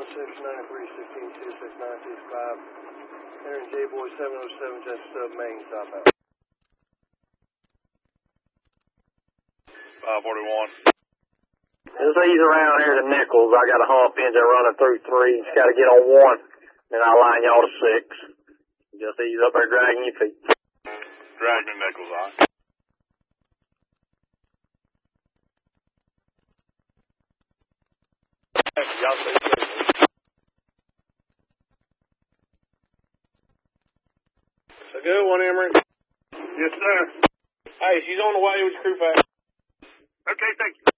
Entering J-Boy 707, just main southbound. 541. Just ease around here to Nichols. I got a hump engine running through 3. Just got to get on 1. Then I'll line y'all to 6. Just ease up there dragging your feet. Dragging Nichols on. Y'all stay safe. A good one, Emery. Yes, sir. Hey, she's on the way with your crew fast. Okay, thank you.